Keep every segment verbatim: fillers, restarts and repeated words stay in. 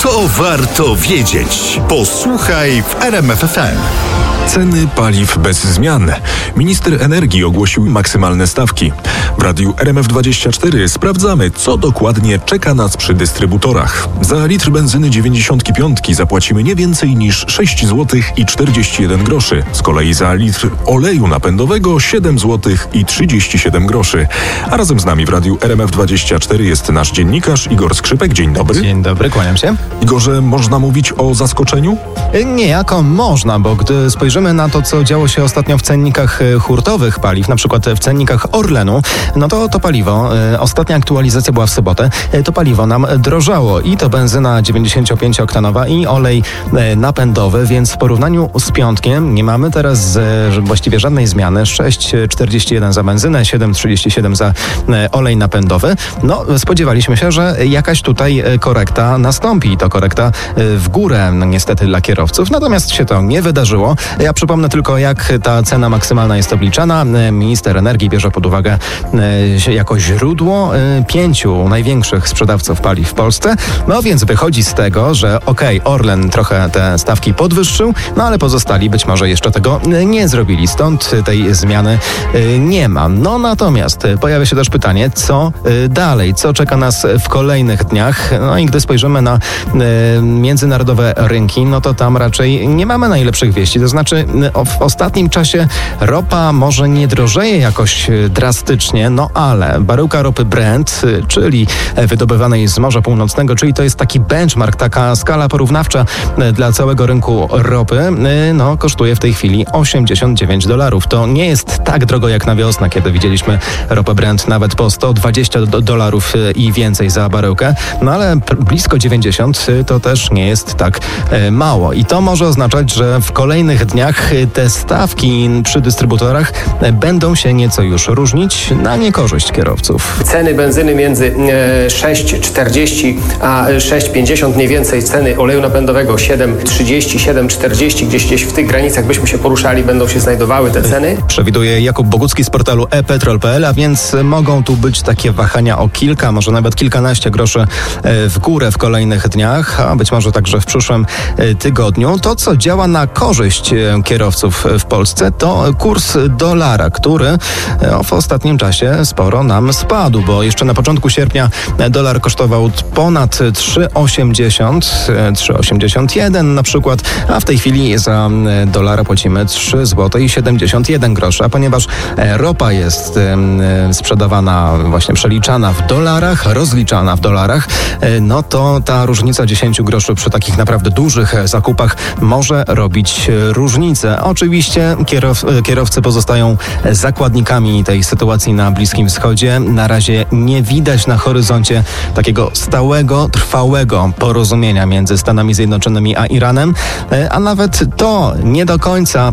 To warto wiedzieć. Posłuchaj w R M F F M. Ceny paliw bez zmian. Minister energii ogłosił maksymalne stawki. W radiu R M F dwadzieścia cztery sprawdzamy, co dokładnie czeka nas przy dystrybutorach. Za litr benzyny dziewięćdziesiąt pięć zapłacimy nie więcej niż sześć złotych i czterdzieści jeden groszy. Z kolei za litr oleju napędowego siedem złotych i trzydzieści siedem groszy. A razem z nami w radiu R M F dwadzieścia cztery jest nasz dziennikarz Igor Skrzypek. Dzień dobry. Dzień dobry, kłaniam się. Igorze, można mówić o zaskoczeniu? Niejako można, bo gdy spojrzymy na to, co działo się ostatnio w cennikach hurtowych paliw, na przykład w cennikach Orlenu, no to to paliwo, ostatnia aktualizacja była w sobotę, to paliwo nam drożało i to benzyna dziewięćdziesięciopięcioktanowa i olej napędowy, więc w porównaniu z piątkiem nie mamy teraz właściwie żadnej zmiany. sześć czterdzieści jeden za benzynę, siedem trzydzieści siedem za olej napędowy. No, spodziewaliśmy się, że jakaś tutaj korekta nastąpi i to korekta w górę, no, niestety dla kierowców, natomiast się to nie wydarzyło. Ja przypomnę tylko, jak ta cena maksymalna jest obliczana. Minister energii bierze pod uwagę jako źródło pięciu największych sprzedawców paliw w Polsce. No więc wychodzi z tego, że okej, okay, Orlen trochę te stawki podwyższył, no ale pozostali być może jeszcze tego nie zrobili. Stąd tej zmiany nie ma. No natomiast pojawia się też pytanie, co dalej? Co czeka nas w kolejnych dniach? No i gdy spojrzymy na międzynarodowe rynki, no to tam raczej nie mamy najlepszych wieści. To znaczy w ostatnim czasie ropa może nie drożeje jakoś drastycznie, no ale baryłka ropy Brent, czyli wydobywanej z Morza Północnego, czyli to jest taki benchmark, taka skala porównawcza dla całego rynku ropy, no kosztuje w tej chwili osiemdziesiąt dziewięć dolarów. To nie jest tak drogo jak na wiosnę, kiedy widzieliśmy ropę Brent nawet po sto dwadzieścia dolarów i więcej za baryłkę, no ale blisko dziewięćdziesiąt to też nie jest tak mało. I to może oznaczać, że w kolejnych dniach te stawki przy dystrybutorach będą się nieco już różnić na niekorzyść kierowców. Ceny benzyny między sześć czterdzieści a sześć pięćdziesiąt, mniej więcej ceny oleju napędowego siedem trzydzieści, siedem czterdzieści, gdzieś gdzieś w tych granicach byśmy się poruszali, będą się znajdowały te ceny. Przewiduje Jakub Bogucki z portalu e petrol kropka p l, a więc mogą tu być takie wahania o kilka, może nawet kilkanaście groszy w górę w kolejnych dniach, a być może także w przyszłym tygodniu. To, co działa na korzyść kierowców w Polsce, to kurs dolara, który w ostatnim czasie sporo nam spadł, bo jeszcze na początku sierpnia dolar kosztował ponad trzy osiemdziesiąt, trzy osiemdziesiąt jeden na przykład, a w tej chwili za dolara płacimy trzy złote i siedemdziesiąt jeden groszy, a ponieważ ropa jest sprzedawana, właśnie przeliczana w dolarach, rozliczana w dolarach, no to ta różnica dziesięć groszy przy takich naprawdę dużych zakupach może robić różnicę. Oczywiście kierow, kierowcy pozostają zakładnikami tej sytuacji na Bliskim Wschodzie. Na razie nie widać na horyzoncie takiego stałego, trwałego porozumienia między Stanami Zjednoczonymi a Iranem, a nawet to nie do końca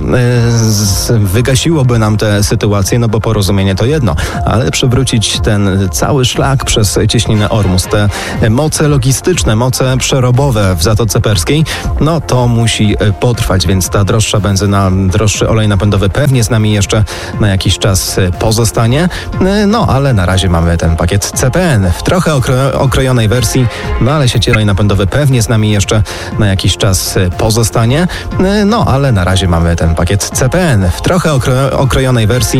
wygasiłoby nam tę sytuację, no bo porozumienie to jedno, ale przywrócić ten cały szlak przez cieśninę Ormus, te moce logistyczne, moce przerobowe w Zatoce Perskiej, no to musi potrwać, więc ta droższa benzyna, droższy olej napędowy pewnie z nami jeszcze na jakiś czas pozostanie, no ale na razie mamy ten pakiet C P N w trochę okro- okrojonej wersji, no ale sieci olej napędowy pewnie z nami jeszcze na jakiś czas pozostanie, no ale na razie mamy ten pakiet C P N w trochę okro- okrojonej wersji.